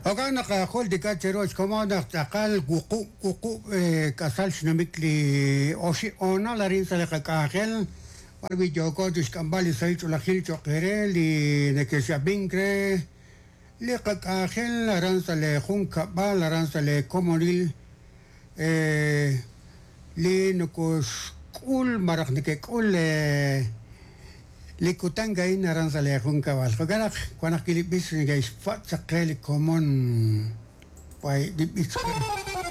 Oga nakahol di ka cheroch como nakakal kuku kasal shinamikli oshi ona la rin sa kakahel parbi joko dus kambali sa ito la hil chokere li nekesya bingre li kakahel la ran sa le hunka ba la ran sa le komoril li nukos kul marak nikekul Likutanga ina ran sa lehong kawal. Kaganak, kuanak kilipis ni guys, fat sa keli common. Pai, dipis.